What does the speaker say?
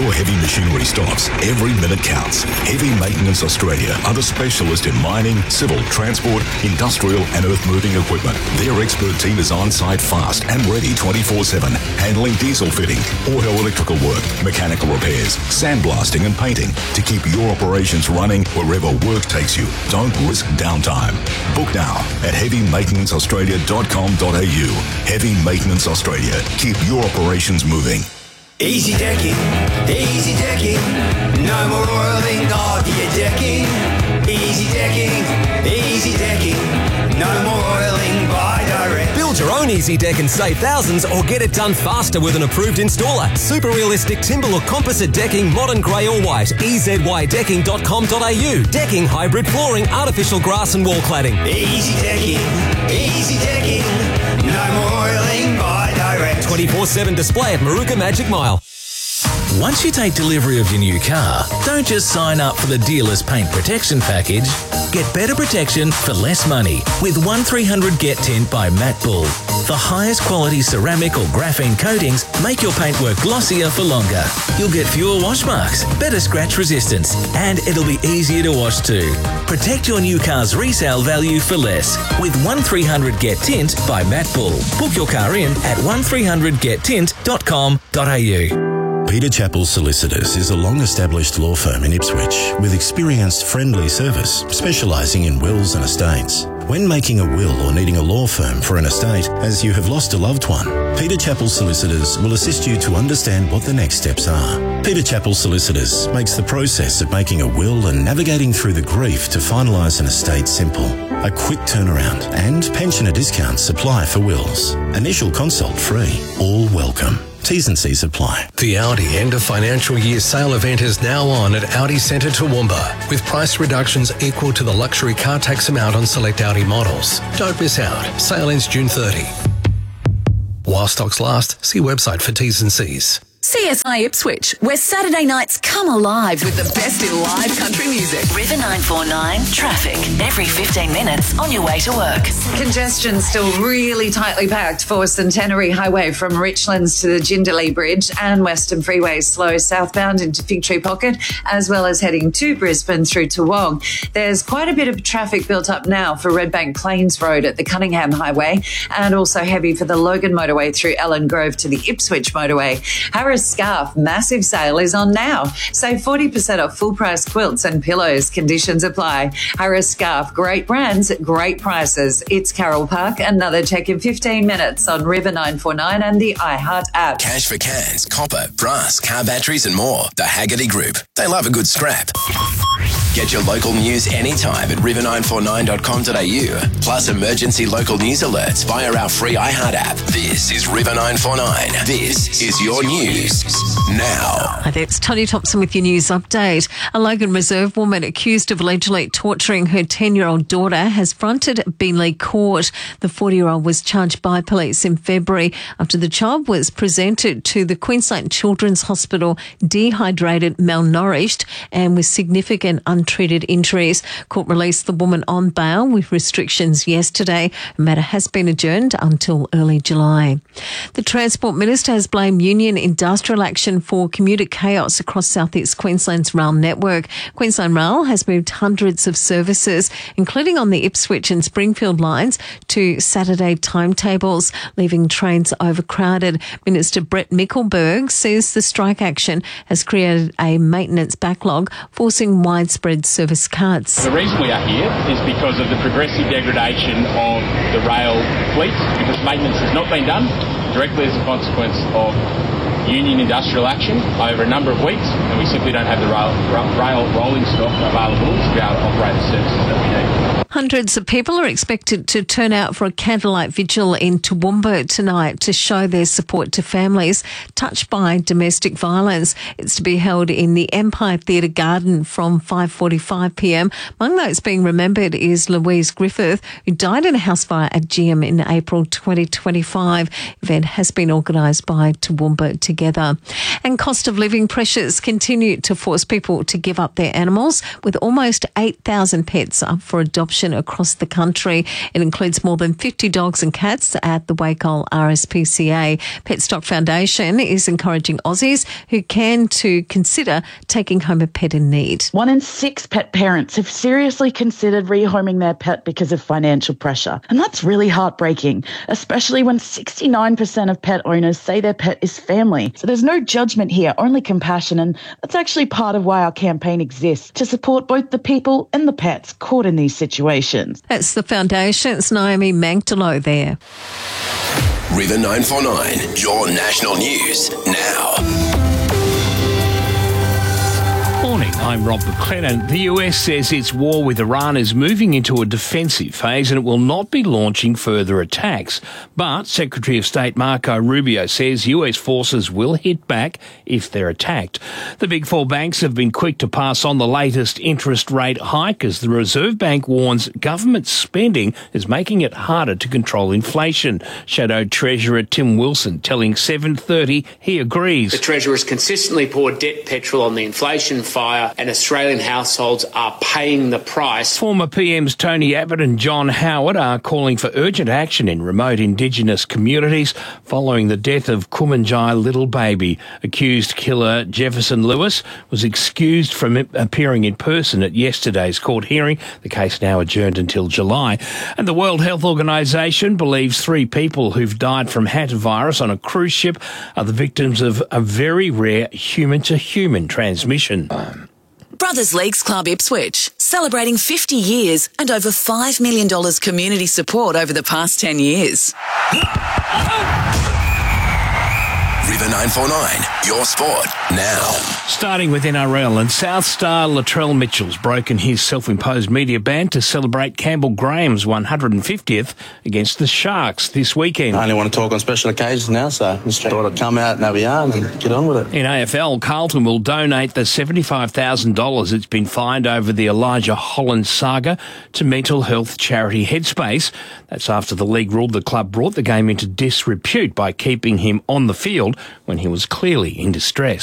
your heavy machinery stops, every minute counts. Heavy Maintenance Australia are the specialist in mining, civil, transport, industrial and earth-moving equipment. Their expert team is on-site fast and ready 24/7, handling diesel fitting, auto electrical work, mechanical repairs, sandblasting and painting to keep your operations running wherever work takes you. Don't risk downtime. Book now at heavymaintenanceaustralia.com.au. Heavy Maintenance Australia. Keep your operations moving. Easy decking, no more oiling of your decking. Easy decking, no more oiling by direct. Build your own Easy Deck and save thousands, or get it done faster with an approved installer. Super realistic timber or composite decking, modern grey or white. EZYdecking.com.au. Decking, hybrid flooring, artificial grass and wall cladding. Easy decking, no more oiling by direct. 24/7 display at Maruka Magic Mile. Once you take delivery of your new car, don't just sign up for the dealer's paint protection package. Get better protection for less money with 1300 Get Tint by Matt Bull. The highest quality ceramic or graphene coatings make your paint work glossier for longer. You'll get fewer wash marks, better scratch resistance, and it'll be easier to wash too. Protect your new car's resale value for less with 1300 Get Tint by Matt Bull. Book your car in at 1300gettint.com.au. Peter Chappell Solicitors is a long-established law firm in Ipswich with experienced, friendly service, specialising in wills and estates. When making a will or needing a law firm for an estate as you have lost a loved one, Peter Chappell Solicitors will assist you to understand what the next steps are. Peter Chappell Solicitors makes the process of making a will and navigating through the grief to finalise an estate simple. A quick turnaround and pensioner discounts apply for wills. Initial consult free. All welcome. T's and C's apply. The Audi end of financial year sale event is now on at Audi Centre Toowoomba, with price reductions equal to the luxury car tax amount on select Audi models. Don't miss out. Sale ends June 30. While stocks last, see website for T's and C's. CSI Ipswich, where Saturday nights come alive with the best in live country music. River 949 traffic every 15 minutes on your way to work. Congestion still really tightly packed for Centenary Highway from Richlands to the Jindalee Bridge, and Western Freeway slow southbound into Fig Tree Pocket, as well as heading to Brisbane through Toowong. There's quite a bit of traffic built up now for Redbank Plains Road at the Cunningham Highway, and also heavy for the Logan Motorway through Ellen Grove to the Ipswich Motorway. Harris Scarf massive sale is on now. Save 40% off full price quilts and pillows. Conditions apply. Harris Scarf, great brands, great prices. It's Carroll Park. Another check in 15 minutes on River 949 and the iHeart app. Cash for cans, copper, brass, car batteries and more. The Haggerty Group. They love a good scrap. Get your local news anytime at river949.com.au. Plus emergency local news alerts via our free iHeart app. This is River 949. This is your news now. Hi there, it's Tony Thompson with your news update. A Logan Reserve woman accused of allegedly torturing her 10-year-old daughter has fronted Beenleigh Court. The 40-year-old was charged by police in February after the child was presented to the Queensland Children's Hospital dehydrated, malnourished and with significant untreated injuries. Court released the woman on bail with restrictions yesterday. The matter has been adjourned until early July. The Transport Minister has blamed Union Industrial Action for commuter chaos across southeast Queensland's rail network. Queensland Rail has moved hundreds of services, including on the Ipswich and Springfield lines, to Saturday timetables, leaving trains overcrowded. Minister Brett Mickelberg says the strike action has created a maintenance backlog, forcing widespread service cuts. The reason we are here is because of the progressive degradation of the rail fleet, because maintenance has not been done directly as a consequence of Union Industrial Action over a number of weeks, and we simply don't have the rail rolling stock available to be able to operate the services that we need. Hundreds of people are expected to turn out for a candlelight vigil in Toowoomba tonight to show their support to families touched by domestic violence. It's to be held in the Empire Theatre Garden from 5:45pm. Among those being remembered is Louise Griffith, who died in a house fire at GM in April 2025. Event has been organised by Toowoomba Together. And cost of living pressures continue to force people to give up their animals, with almost 8,000 pets up for adoption vaccination across the country. It includes more than 50 dogs and cats at the Wacol RSPCA. Pet Stock Foundation is encouraging Aussies who can to consider taking home a pet in need. 1 in 6 pet parents have seriously considered rehoming their pet because of financial pressure. And that's really heartbreaking, especially when 69% of pet owners say their pet is family. So there's no judgment here, only compassion. And that's actually part of why our campaign exists, to support both the people and the pets caught in these situations. That's the Foundation's Naomi Magdalo there. River 949, your national news now. Morning, I'm Rob McLennan. The US says its war with Iran is moving into a defensive phase and it will not be launching further attacks. But Secretary of State Marco Rubio says US forces will hit back if they're attacked. The Big Four banks have been quick to pass on the latest interest rate hike as the Reserve Bank warns government spending is making it harder to control inflation. Shadow Treasurer Tim Wilson telling 7:30 he agrees. The Treasurer's consistently poured debt petrol on the inflation fire, and Australian households are paying the price. Former PMs Tony Abbott and John Howard are calling for urgent action in remote Indigenous communities following the death of Kumanjai little baby. Accused killer Jefferson Lewis was excused from appearing in person at yesterday's court hearing. The case now adjourned until July. And the World Health Organization believes 3 people who've died from hantavirus on a cruise ship are the victims of a very rare human-to-human transmission. Brothers Leagues Club Ipswich, celebrating 50 years and over $5 million community support over the past 10 years. River 949, your sport now. Starting with NRL, and South star Latrell Mitchell's broken his self-imposed media ban to celebrate Campbell Graham's 150th against the Sharks this weekend. I only want to talk on special occasions now, so just thought I'd come out and have a yarn and get on with it. In AFL, Carlton will donate the $75,000 it's been fined over the Elijah Holland saga to mental health charity Headspace. That's after the league ruled the club brought the game into disrepute by keeping him on the field when he was clearly in distress.